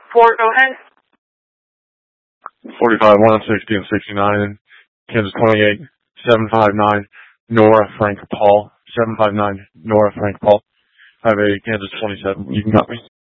4, go ahead. 45, 160 and 69, Kansas 28, 759, Nora Frank Paul, 759, Nora Frank Paul. I have a Kansas 27. You can cut me.